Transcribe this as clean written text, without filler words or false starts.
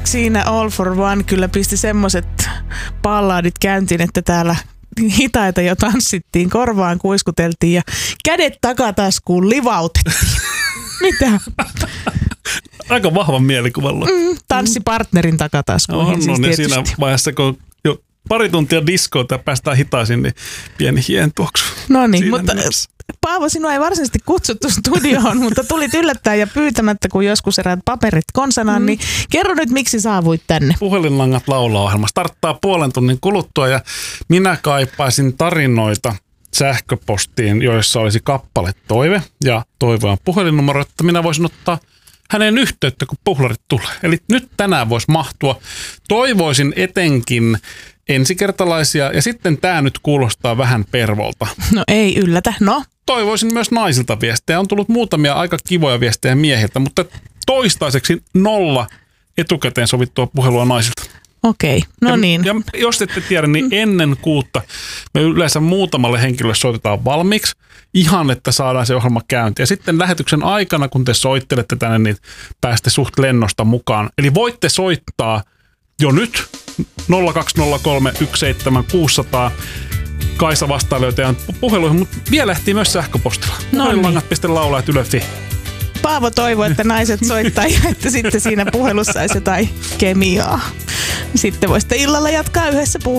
siinä All for One kyllä pisti semmoiset balladit käyntiin, että täällä hitaita jo tanssittiin, korvaan kuiskuteltiin ja kädet takataskuun livautettiin. Mitä? Aika vahvan mielikuvalla. Tanssipartnerin takataskuihin on, siis niin tietysti. siinä vaiheessa, kun jo pari tuntia diskoa tai päästään hitaisin, niin pieni hientuoksu. No niin, Siinä mutta mielessä. Paavo, sinua ei varsinaisesti kutsuttu studioon, mutta tulit yllättäen ja pyytämättä, kun joskus eräät paperit konsanaan, niin kerro nyt, miksi saavuit tänne. Puhelinlangat laulaa-ohjelma starttaa puolen tunnin kuluttua ja minä kaipaisin tarinoita sähköpostiin, joissa olisi kappale toive ja toivoan puhelinnumero, että minä voisin ottaa hänen yhteyttä, kun puhlarit tulee. Eli nyt tänään voisi mahtua. Toivoisin etenkin ensikertalaisia ja sitten tämä nyt kuulostaa vähän pervolta. No ei yllätä, no. Toivoisin myös naisilta viestejä. On tullut muutamia aika kivoja viestejä miehiltä, mutta toistaiseksi 0 etukäteen sovittua puhelua naisilta. Okei, no niin. Ja jos ette tiedä, niin ennen 6 me yleensä muutamalle henkilölle soitetaan valmiiksi, ihan että saadaan se ohjelma käyntiin. Ja sitten lähetyksen aikana, kun te soittelette tänne, niin pääste suht lennosta mukaan. Eli voitte soittaa jo nyt 0203 17600. Kaisa vastailee teidän puheluihin, mutta vielä ehtii myös sähköpostilla. Puhelinlangat.laulaat.yle.fi. Paavo toivoo, että naiset soittaa ja että sitten siinä puhelussa olisi jotain kemiaa. Sitten voisitte illalla jatkaa yhdessä